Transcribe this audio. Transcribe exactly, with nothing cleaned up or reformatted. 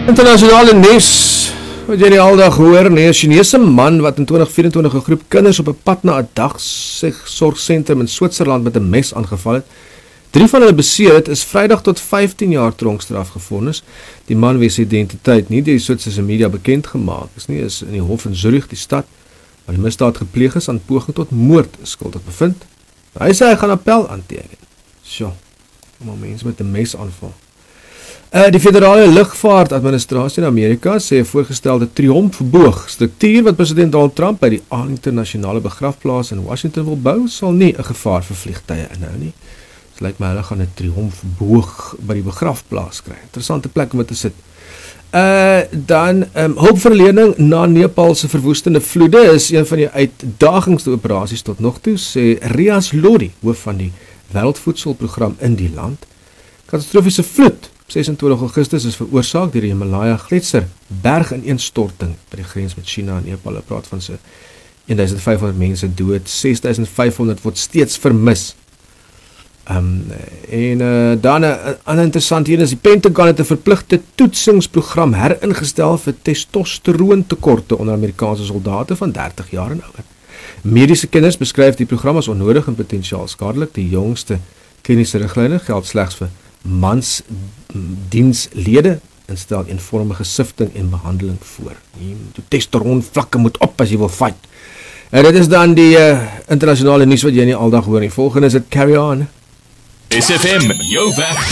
Internasionale nuus wat jy nie aldag hoor nie, 'n Chinese man wat in twintig vyf-en-twintig 'n groep kinders op 'n pad na 'n dagsorgsentrum in Switserland met 'n mes aangeval het. Drie van hulle beseer het, is Vrydag tot vyftien jaar tronkstraf gevonnis. Die man wie sy identiteit nie deur die Switserse media bekend gemaak is nie, is in die hof in Zurich, die stad waar die misdaad gepleeg is aan poging tot moord skuldig bevind. Hy sê hy gaan appel aanteken. Sjoe, om mense met 'n mes aanval. Uh, die federale lugvaartadministrasie in Amerika sê 'n voorgestelde triomfboog struktuur wat president Donald Trump by die Arlington Nasionale Begrafplaas in Washington wil bou, sal nie 'n gevaar vir vliegtye inhou nie. Dit lyk my hulle gaan 'n triomfboog by die begrafplaas kry. Interessante plek om dit te sit. Uh, dan um, hulpverlening na Nepal se verwoestende vloede is een van die uitdagingste operasies tot nog toe, sê Riaz Lodi, hoof van die Wêreldvoedselprogram in die land. Katastrofiese vloed sesentwintig Augustus is veroorsaak deur die Himalaya gletser bergineenstorting by die grens met China en Nepal. Hulle praat van so duisend vyf honderd mense dood, ses duisend vyf honderd word steeds vermis. Um, en uh, dan 'n ander interessant hier is die Pentagon het 'n verpligte toetsingsprogram heringestel vir testosteroontekorte onder Amerikaanse soldate van dertig jaar en ouer. Mediese kenners beskryf die program as onnodig en potensiaal skadelik. Die jongste kliniese riglyne geld slegs vir mans dienslede en stel eenvormige sifting en behandeling voor. Die testosteron vlakke moet op as jy wil fight. En dit is dan die uh, internasionale nuus wat jy nie aldag hoor nie. Volgende is dit Carry On. S F M, jou weg.